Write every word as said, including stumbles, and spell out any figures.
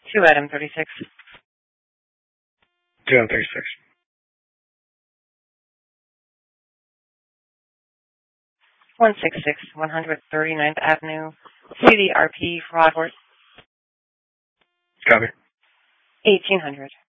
Two Adam thirty-six. Two Adam thirty-six. One six six, one hundred thirty-ninth Avenue, C D R P, Broadway. Copy. Eighteen hundred.